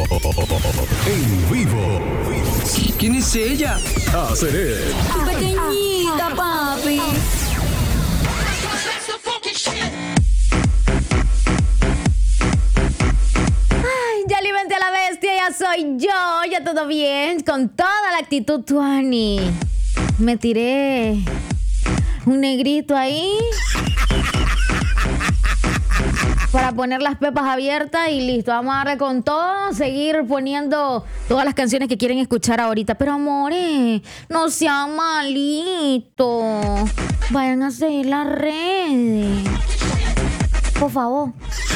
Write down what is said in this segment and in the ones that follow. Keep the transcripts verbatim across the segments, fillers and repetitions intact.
En vivo. ¿Quién es ella? Aceret. Tu pequeñita, papi. Ay, ya alimenté a la bestia, ya soy yo, ya todo bien, con toda la actitud tuani. Me tiré un negrito ahí para poner las pepas abiertas y listo. Vamos a darle con todo, seguir poniendo todas las canciones que quieren escuchar ahorita. Pero amores, no sean malitos. Vayan a seguir las redes, por favor.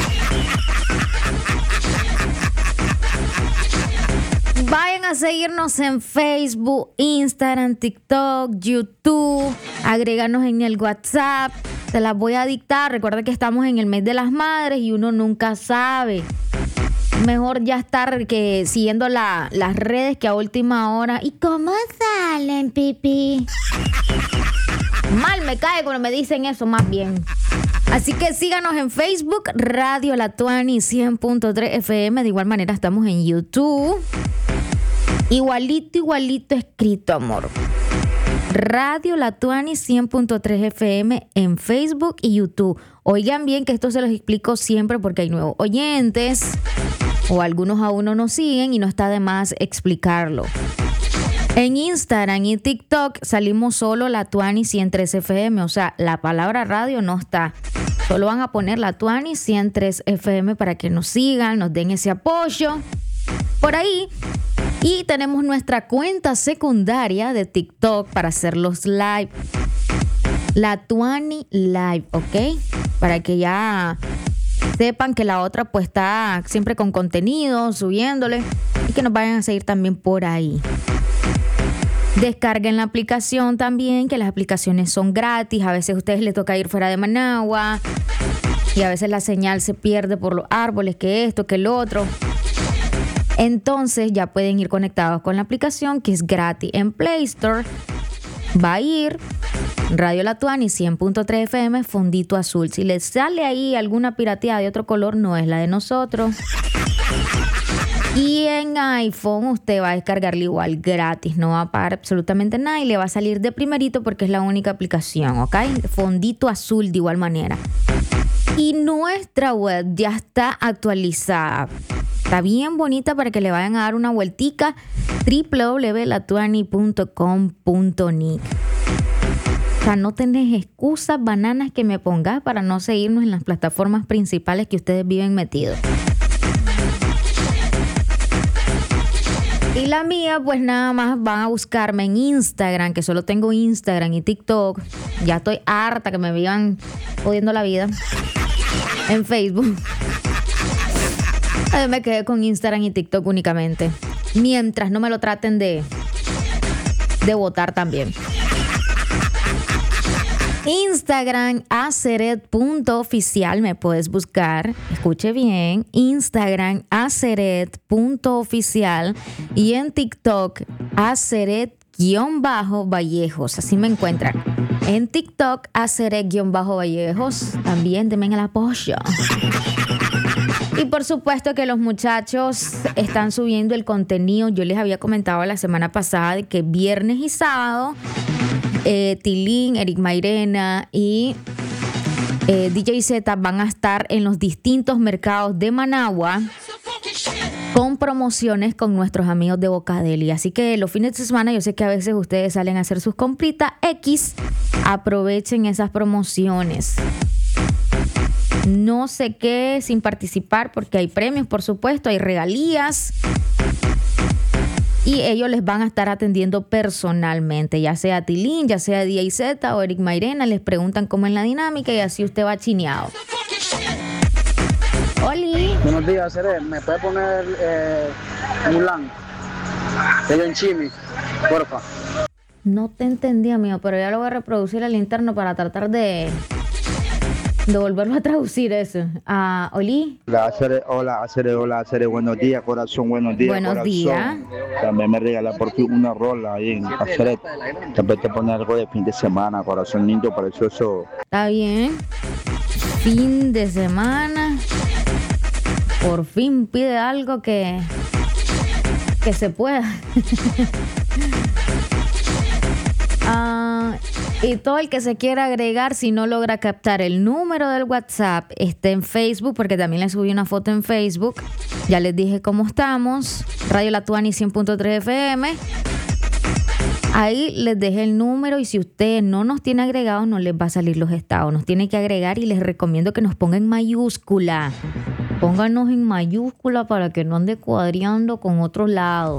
Vayan a seguirnos en Facebook, Instagram, TikTok, YouTube. Agréganos en el WhatsApp. Te las voy a dictar. Recuerda que estamos en el mes de las madres y uno nunca sabe. Mejor ya estar que siguiendo la, las redes que a última hora. ¿Y cómo salen, pipi? Mal me cae cuando me dicen eso, más bien. Así que síganos en Facebook, Radio La Tuani cien punto tres F M. De igual manera estamos en YouTube. Igualito, igualito escrito, amor. Radio La Tuani cien punto tres F M en Facebook y YouTube. Oigan bien que esto se los explico siempre porque hay nuevos oyentes o algunos aún no nos siguen y no está de más explicarlo. En Instagram y TikTok salimos solo La Tuani ciento tres F M, o sea, la palabra radio no está. Solo van a poner La Tuani ciento tres F M para que nos sigan, nos den ese apoyo por ahí. Y tenemos nuestra cuenta secundaria de TikTok para hacer los live. La Tuani Live, ¿ok? Para que ya sepan que la otra pues está siempre con contenido, subiéndole. Y que nos vayan a seguir también por ahí. Descarguen la aplicación también, que las aplicaciones son gratis. A veces a ustedes les toca ir fuera de Managua. Y a veces la señal se pierde por los árboles, que esto, que lo otro. Entonces ya pueden ir conectados con la aplicación que es gratis en Play Store. Va a ir Radio La Tuani cien punto tres F M fondito azul. Si les sale ahí alguna pirateada de otro color, no es la de nosotros. Y en iPhone usted va a descargarla igual gratis. No va a pagar absolutamente nada y le va a salir de primerito porque es la única aplicación, ¿ok? Fondito azul de igual manera. Y nuestra web ya está actualizada. Está bien bonita para que le vayan a dar una vueltica. doble u doble u doble u punto la tuani punto com punto ni. O sea, no tenés excusas bananas que me pongas para no seguirnos en las plataformas principales que ustedes viven metidos. Y la mía, pues nada más van a buscarme en Instagram, que solo tengo Instagram y TikTok. Ya estoy harta que me vivan jodiendo la vida. En Facebook. Yo me quedé con Instagram y TikTok únicamente. Mientras no me lo traten de, de votar también. Instagram, aceret punto oficial, me puedes buscar. Escuche bien. Instagram, aceret punto oficial. Y en TikTok, aceret-vallejos. Así me encuentran. En TikTok, aceret-vallejos. También denme el apoyo. Y por supuesto que los muchachos están subiendo el contenido. Yo les había comentado la semana pasada de que viernes y sábado eh, Tilín, Eric Mairena y eh, D J Z van a estar en los distintos mercados de Managua con promociones con nuestros amigos de Bocadeli. Así que los fines de semana, yo sé que a veces ustedes salen a hacer sus compritas X, aprovechen esas promociones. No sé qué sin participar porque hay premios, por supuesto, hay regalías y ellos les van a estar atendiendo personalmente, ya sea Tilín, ya sea D J Z o Eric Mairena, les preguntan cómo es la dinámica y así usted va chineado. Oli. Buenos días, Cere. ¿Me puede poner eh, Mulan? De John Chimmy, porfa. No te entendí, amigo, pero ya lo voy a reproducir al interno para tratar de... de volverlo a traducir eso. Ah, Oli. Hola, Cere, hola, Cere, hola, Cere, buenos días, corazón, buenos días, Buenos corazón. días. También me regala por fin una rola ahí en Aceret. También te pone algo de fin de semana, corazón lindo, precioso. Está bien. Fin de semana. Por fin pide algo que que se pueda. Ah, y todo el que se quiera agregar, si no logra captar el número del WhatsApp, está en Facebook, porque también les subí una foto en Facebook. Ya les dije cómo estamos. Radio La Tuani cien punto tres F M. Ahí les dejé el número y si usted no nos tiene agregados, no les va a salir los estados. Nos tiene que agregar y les recomiendo que nos ponga en mayúscula. Pónganos en mayúscula para que no ande cuadreando con otro lado.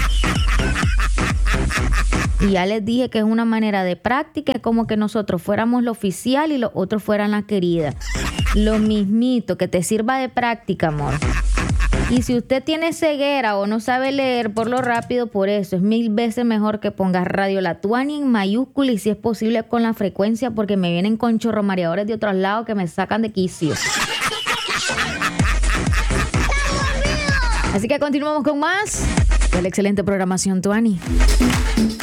Y ya les dije que es una manera de práctica, es como que nosotros fuéramos lo oficial y los otros fueran la querida. Lo mismito, que te sirva de práctica, amor. Y si usted tiene ceguera o no sabe leer por lo rápido, por eso es mil veces mejor que pongas Radio La Tuani en mayúscula y si es posible con la frecuencia, porque me vienen con chorromareadores de otros lados que me sacan de quicio. Así que continuamos con más de la excelente programación Tuani.